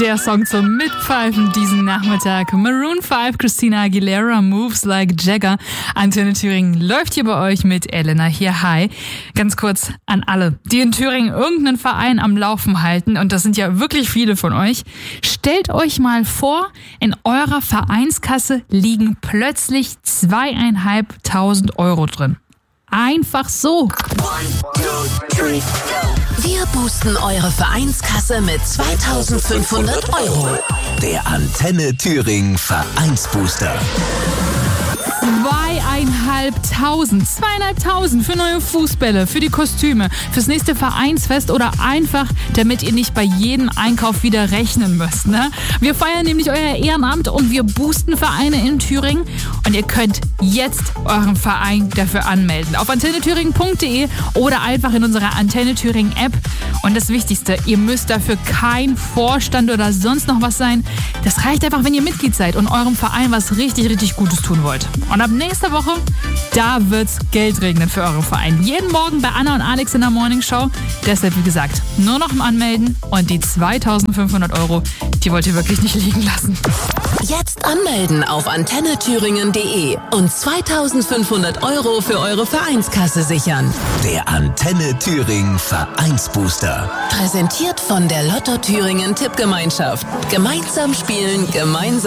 Der Song zum Mitpfeifen diesen Nachmittag. Maroon 5, Christina Aguilera, Moves Like Jagger. Antenne Thüringen läuft hier bei euch mit Elena hier. Hi. Ganz kurz an alle, die in Thüringen irgendeinen Verein am Laufen halten, und das sind ja wirklich viele von euch. Stellt euch mal vor, in eurer Vereinskasse liegen plötzlich 2.500 Euro drin. Einfach so. 1, 2, 3, go. Wir boosten eure Vereinskasse mit 2.500 Euro. Der Antenne Thüringen Vereinsbooster. 2.500 für neue Fußbälle, für die Kostüme, fürs nächste Vereinsfest oder einfach, damit ihr nicht bei jedem Einkauf wieder rechnen müsst. Ne? Wir feiern nämlich euer Ehrenamt und wir boosten Vereine in Thüringen, und ihr könnt jetzt euren Verein dafür anmelden. Auf antennethüringen.de oder einfach in unserer Antenne Thüringen App. Und das Wichtigste, ihr müsst dafür kein Vorstand oder sonst noch was sein. Das reicht einfach, wenn ihr Mitglied seid und eurem Verein was richtig, richtig Gutes tun wollt. Und ab nächster Woche, da wird's Geld regnen für euren Verein. Jeden Morgen bei Anna und Alex in der Morning Show. Deshalb, wie gesagt, nur noch im Anmelden, und die 2.500 Euro, die wollt ihr wirklich nicht liegen lassen. Jetzt anmelden auf antennethüringen.de und 2.500 Euro für eure Vereinskasse sichern. Der Antenne Thüringen Vereinsbooster. Präsentiert von der Lotto Thüringen Tippgemeinschaft. Gemeinsam spielen, gemeinsam